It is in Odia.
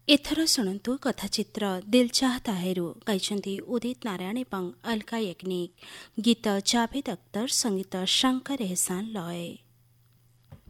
ଏଥର ଶୁଣନ୍ତୁ କଥାଚିତ୍ର ଦିଲ୍ ଚାହତା ହେରୁ ଗାଇଛନ୍ତି ଉଦିତ ନାରାୟଣ ଏବଂ ଅଲକା ୟାଗ୍ନିକ। ଗୀତ ଜାଭେଦ ଅଖ୍ତର, ସଙ୍ଗୀତ ଶଙ୍କର ଏହସାନ ଲୟ।